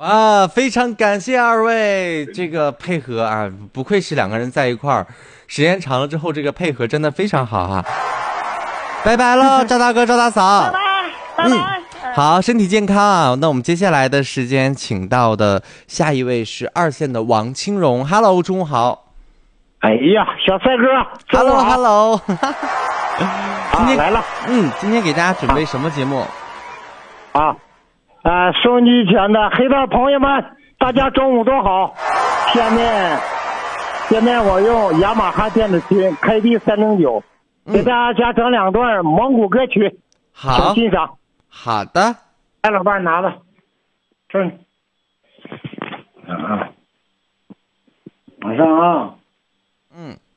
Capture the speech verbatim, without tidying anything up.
哇，非常感谢二位这个配合啊，不愧是两个人在一块儿，时间长了之后，这个配合真的非常好哈、啊。拜拜喽，赵大哥、赵大嫂， 拜拜，拜拜。 嗯，好，身体健康啊。那我们接下来的时间，请到的下一位是二线的王清荣 ，Hello， 中午好。 哎呀，小帅哥 ，Hello，Hello， 今天、 啊、来了， 嗯，今天给大家准备什么节目？ 啊。呃，收音机前的黑道朋友们，大家中午都好。下面，下面我用雅马哈电子琴 K D 三零九给大家整两段蒙古歌曲， 好， 请欣赏。 好的， 来，老伴拿着，这，啊，马上啊， 嗯。